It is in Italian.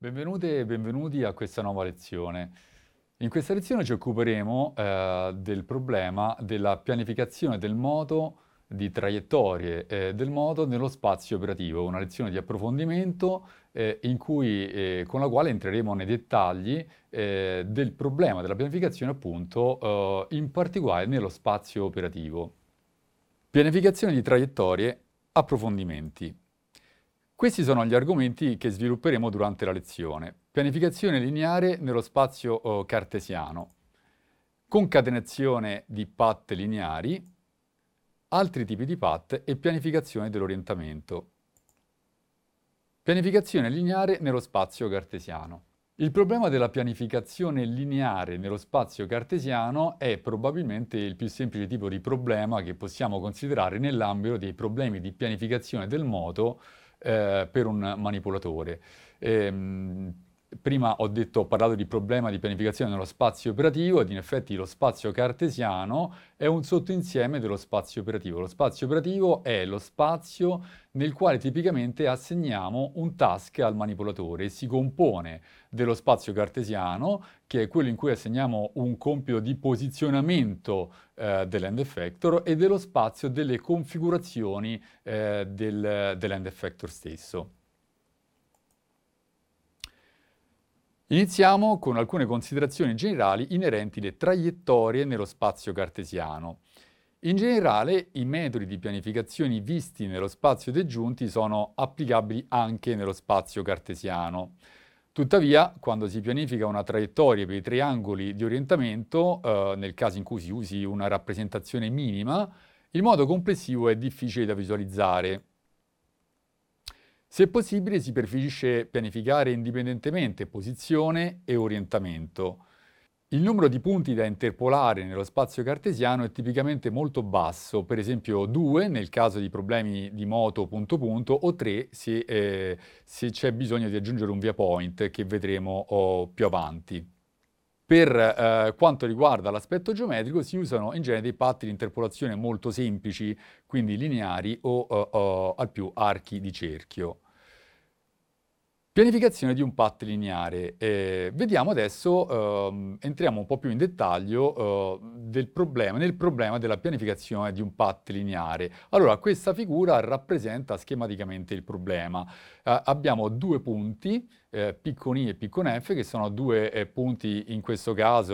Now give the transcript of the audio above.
Benvenute e benvenuti a questa nuova lezione. In questa lezione ci occuperemo del problema della pianificazione del moto, di traiettorie del moto nello spazio operativo, una lezione di approfondimento con la quale entreremo nei dettagli del problema della pianificazione, appunto, in particolare nello spazio operativo. Pianificazione di traiettorie, approfondimenti. Questi sono gli argomenti che svilupperemo durante la lezione. Pianificazione lineare nello spazio cartesiano, concatenazione di path lineari, altri tipi di path e pianificazione dell'orientamento. Pianificazione lineare nello spazio cartesiano. Il problema della pianificazione lineare nello spazio cartesiano è probabilmente il più semplice tipo di problema che possiamo considerare nell'ambito dei problemi di pianificazione del moto per un manipolatore. Prima ho parlato di problema di pianificazione nello spazio operativo ed in effetti lo spazio cartesiano è un sottoinsieme dello spazio operativo. Lo spazio operativo è lo spazio nel quale tipicamente assegniamo un task al manipolatore e si compone dello spazio cartesiano, che è quello in cui assegniamo un compito di posizionamento dell'end effector, e dello spazio delle configurazioni dell'end effector stesso. Iniziamo con alcune considerazioni generali inerenti alle traiettorie nello spazio cartesiano. In generale, i metodi di pianificazione visti nello spazio dei giunti sono applicabili anche nello spazio cartesiano. Tuttavia, quando si pianifica una traiettoria per i triangoli di orientamento, nel caso in cui si usi una rappresentazione minima, il modo complessivo è difficile da visualizzare. Se possibile, si preferisce pianificare indipendentemente posizione e orientamento. Il numero di punti da interpolare nello spazio cartesiano è tipicamente molto basso, per esempio 2 nel caso di problemi di moto punto punto o 3 se c'è bisogno di aggiungere un via point che vedremo più avanti. Per quanto riguarda l'aspetto geometrico si usano in genere dei patti di interpolazione molto semplici, quindi lineari o al più archi di cerchio. Pianificazione di un path lineare. Vediamo adesso, entriamo un po' più in dettaglio nel problema della pianificazione di un path lineare. Allora, questa figura rappresenta schematicamente il problema. Abbiamo due punti, piccon I e piccon F, che sono due punti, in questo caso,